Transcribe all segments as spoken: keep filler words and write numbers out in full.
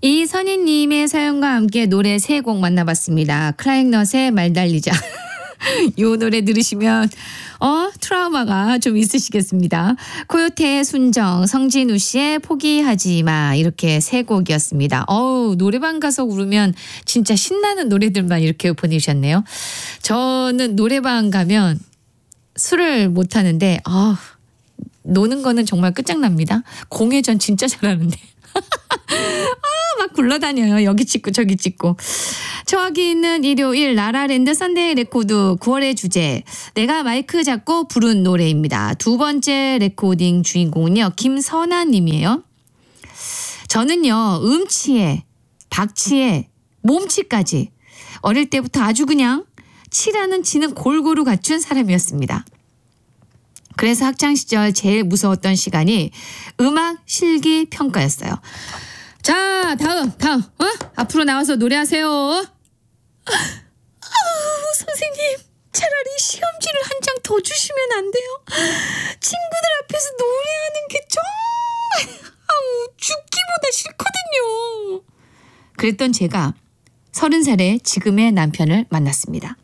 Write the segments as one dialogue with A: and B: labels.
A: 이선희님의 사연과 함께 노래 세 곡 만나봤습니다. 크라잉넛의 말 달리자. 요 노래 들으시면 어 트라우마가 좀 있으시겠습니다. 코요태의 순정, 성진우 씨의 포기하지 마, 이렇게 세 곡이었습니다. 어우, 노래방 가서 부르면 진짜 신나는 노래들만 이렇게 보내주셨네요. 저는 노래방 가면 술을 못 하는데 아, 노는 거는 정말 끝장납니다. 공회전 진짜 잘하는데. 아, 막 굴러다녀요. 여기 찍고 저기 찍고. 저기 있는 일요일 라라랜드 선데이 레코드 구월의 주제, 내가 마이크 잡고 부른 노래입니다. 두 번째 레코딩 주인공은요, 김선아 님이에요. 저는요, 음치에 박치에 몸치까지 어릴 때부터 아주 그냥 치라는 치는 골고루 갖춘 사람이었습니다. 그래서 학창시절 제일 무서웠던 시간이 음악 실기 평가였어요. 자, 다음, 다음, 어? 앞으로 나와서 노래하세요. 아우, 선생님, 차라리 시험지를 한 장 더 주시면 안 돼요? 친구들 앞에서 노래하는 게 정말 아우, 죽기보다 싫거든요. 그랬던 제가 서른 살에 지금의 남편을 만났습니다.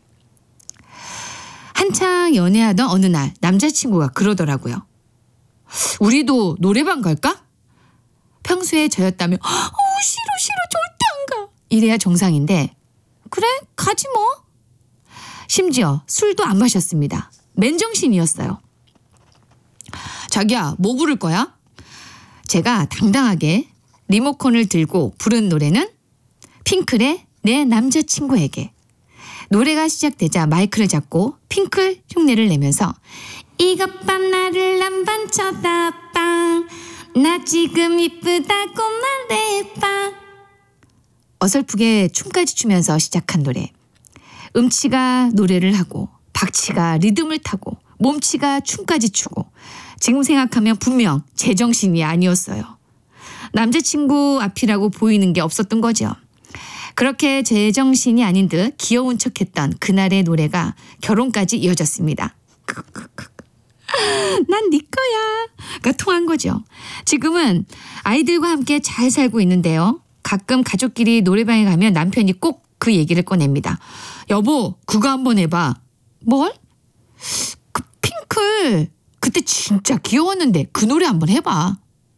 A: 한창 연애하던 어느 날 남자친구가 그러더라고요. 우리도 노래방 갈까? 평소에 저였다면 어, 싫어 싫어 절대 안 가, 이래야 정상인데 그래 가지 뭐. 심지어 술도 안 마셨습니다. 맨정신이었어요. 자기야, 뭐 부를 거야? 제가 당당하게 리모컨을 들고 부른 노래는 핑클의 내 남자친구에게. 노래가 시작되자 마이크를 잡고 핑클 흉내를 내면서 이것 봐 나를 한번 쳐다봐, 나 지금 이쁘다고 말해봐. 어설프게 춤까지 추면서 시작한 노래. 음치가 노래를 하고 박치가 리듬을 타고 몸치가 춤까지 추고, 지금 생각하면 분명 제정신이 아니었어요. 남자친구 앞이라고 보이는 게 없었던 거죠. 그렇게 제정신이 아닌 듯 귀여운 척했던 그날의 노래가 결혼까지 이어졌습니다. 난 네 거야가 통한 거죠. 지금은 아이들과 함께 잘 살고 있는데요. 가끔 가족끼리 노래방에 가면 남편이 꼭 그 얘기를 꺼냅니다. 여보, 그거 한번 해봐. 뭘? 그 핑클 그때 진짜 귀여웠는데 그 노래 한번 해봐.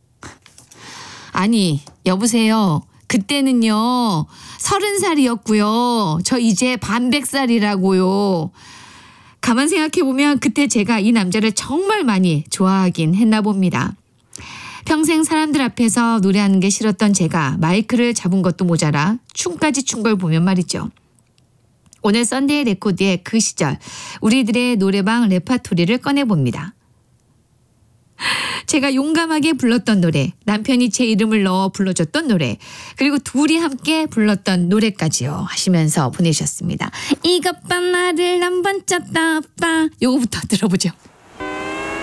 A: 아니, 여보세요. 그때는요 서른 살이었고요. 저 이제 반백살이라고요. 가만 생각해보면 그때 제가 이 남자를 정말 많이 좋아하긴 했나 봅니다. 평생 사람들 앞에서 노래하는 게 싫었던 제가 마이크를 잡은 것도 모자라 춤까지 춘 걸 보면 말이죠. 오늘 썬데이 레코드의 그 시절 우리들의 노래방 레파토리를 꺼내봅니다. 제가 용감하게 불렀던 노래, 남편이 제 이름을 넣어 불러줬던 노래, 그리고 둘이 함께 불렀던 노래까지요 하시면서 보내주셨습니다. 이것 봐 나를 한번 쳤다 봐. 요거부터 들어보죠.